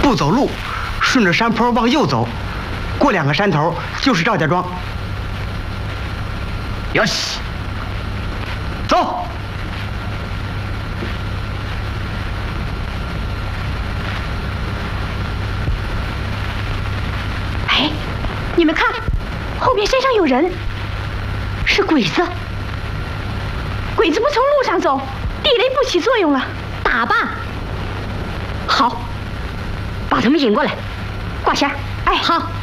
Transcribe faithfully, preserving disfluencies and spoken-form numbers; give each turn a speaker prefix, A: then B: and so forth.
A: 不走路，顺着山坡往右走，过两个山头就是赵家庄。
B: よし，
A: 走。
C: 哎，你们看，后边山上有人，是鬼子。鬼子不从路上走，地雷不起作用了，打吧。好，把他们引过来。挂弦。哎，好。